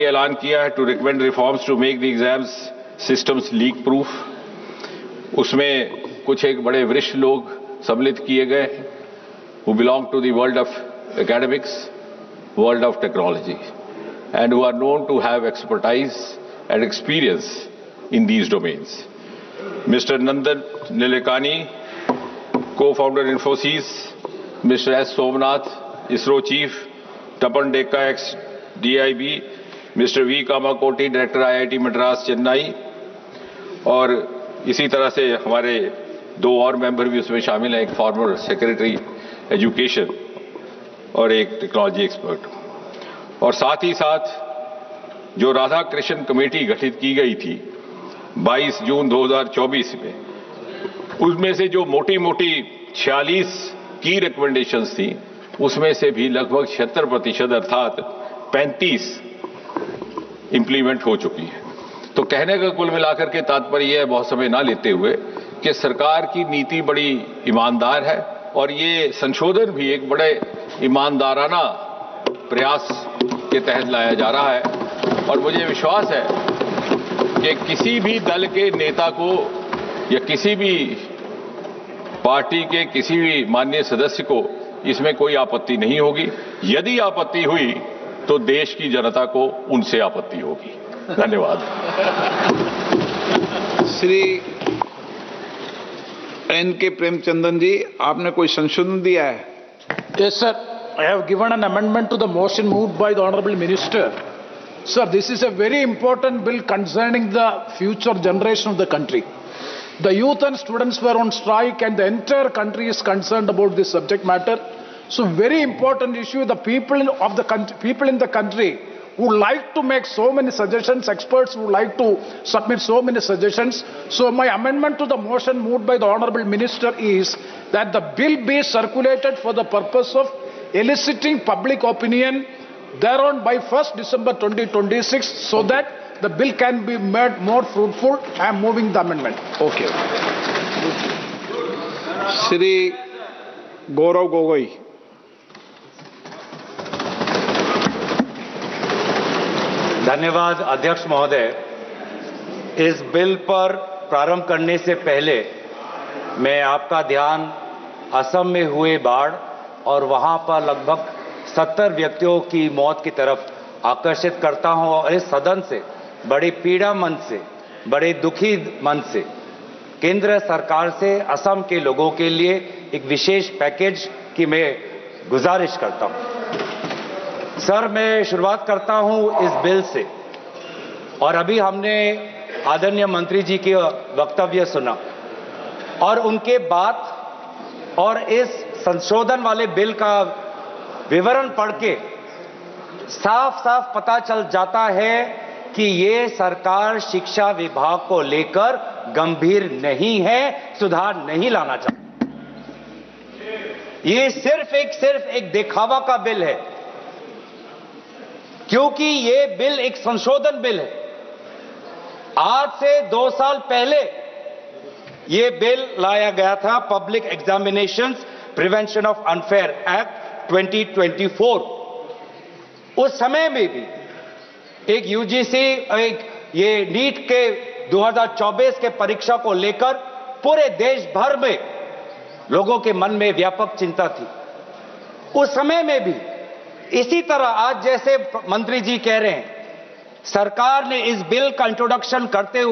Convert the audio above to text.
ऐलान किया है to recommend reforms to make the exams systems leak proof. उसमें कुछ एक बड़े वरिष्ठ लोग सम्मिलित किए गए who belong to the world of academics, world of technology and who are known to have expertise and experience in these domains. Mr. Nandan Nilekani, co-founder Infosys, Mr. S. Somnath, ISRO Chief, Tapan Dekka, ex-DIB, Mr. V. Kamakoti, Director IIT Madras, Chennai, और इसी तरह से हमारे दो और member भी उसमें शामिल हैं, एक फॉर्मर सेक्रेटरी एजुकेशन और एक टेक्नोलॉजी एक्सपर्ट। और साथ ही साथ जो राधा कृष्ण कमेटी गठित की गई थी 22 जून 2024 में, उसमें से जो मोटी मोटी 46 की रिकमेंडेशंस थी, उसमें से भी लगभग 76% अर्थात 35 इंप्लीमेंट हो चुकी है। तो कहने का कुल मिलाकर के तात्पर्य है, बहुत समय ना लेते हुए, कि सरकार की नीति बड़ी ईमानदार है और ये संशोधन भी एक बड़े ईमानदाराना प्रयास के तहत लाया जा रहा है। और मुझे विश्वास है कि किसी भी दल के नेता को या किसी भी पार्टी के किसी भी माननीय सदस्य को इसमें कोई आपत्ति नहीं होगी। यदि आपत्ति हुई तो देश की जनता को उनसे आपत्ति होगी। धन्यवाद। श्री एन.के. प्रेमचंदन जी, आपने कोई संशोधन दिया है? Yes, sir. I have given an amendment to the motion moved by the Honorable Minister. Sir, this is a very important bill concerning the future generation of the country. The youth and students were on strike and the entire country is concerned about this subject matter. So very important issue. The people of the country, people in the country would like to make so many suggestions, experts would like to submit so many suggestions. So my amendment to the motion moved by the Honorable Minister is that the bill be circulated for the purpose of eliciting public opinion thereon by 1st December 2026 so that the bill can be made more fruitful. I am moving the amendment. Okay. Shri Gaurav Gogoi. धन्यवाद अध्यक्ष महोदय। इस bill पर प्रारंभ करने से पहले मैं आपका ध्यान असम में हुए बाढ़ और वहां पर लगभग 70 व्यक्तियों की मौत की तरफ आकर्षित करता हूं और इस सदन से बड़ी पीड़ा मन से, बड़े दुखी मन से केंद्र सरकार से असम के लोगों के लिए एक विशेष पैकेज की मैं गुजारिश करता हूं। सर, मैं शुरुआत करता हूं इस बिल से, और अभी हमने आदरणीय मंत्री जी के वक्तव्य सुना और उनके बात और इस संशोधन वाले बिल का विवरण पढ़ के साफ साफ पता चल जाता है कि ये सरकार शिक्षा विभाग को लेकर गंभीर नहीं है, सुधार नहीं लाना चाहती। ये सिर्फ एक दिखावा का बिल है, क्योंकि ये बिल एक संशोधन बिल है। आज से 2 साल पहले ये बिल लाया गया था, public examinations prevention of unfair act 2024। उस समय में भी एक यूजीसी ये नीट के 2024 के परीक्षा को लेकर पूरे देश भर में लोगों के मन में व्यापक चिंता थी। उस समय में भी इसी तरह आज जैसे मंत्री जी कह रहे हैं, सरकार ने इस बिल का इंट्रोडक्शन करते हुए